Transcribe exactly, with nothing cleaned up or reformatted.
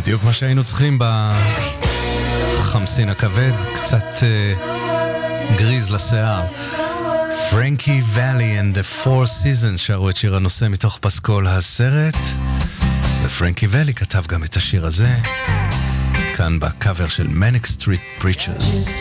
בדיוק מה שהיינו צריכים בחמסין הכבד, קצת uh, גריז לשיער. פרנקי ואלי and the Four Seasons שרו את שיר הנושא מתוך פסקול הסרט, ופרנקי ואלי כתב גם את השיר הזה כאן בקאבר של Manic Street Preachers.